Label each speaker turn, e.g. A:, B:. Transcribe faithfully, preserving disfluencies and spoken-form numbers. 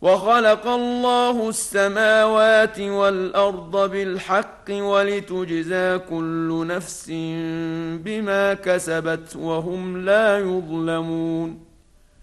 A: وخلق الله السماوات والأرض بالحق ولتجزى كل نفس بما كسبت وهم لا يظلمون